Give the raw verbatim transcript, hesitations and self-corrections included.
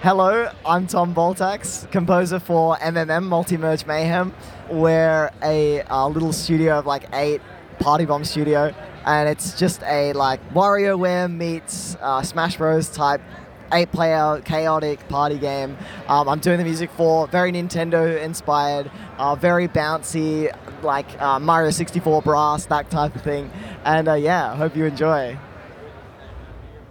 Hello, I'm Tom Boltax, composer for M M M, Multi-Merge Mayhem. We're a uh, little studio of like eight, Party Bomb studio, and it's just a like WarioWare meets uh, Smash Bros type eight-player chaotic party game. Um, I'm doing the music for, very Nintendo-inspired, uh, very bouncy, like uh, Mario sixty-four brass, that type of thing. And uh, yeah, I hope you enjoy.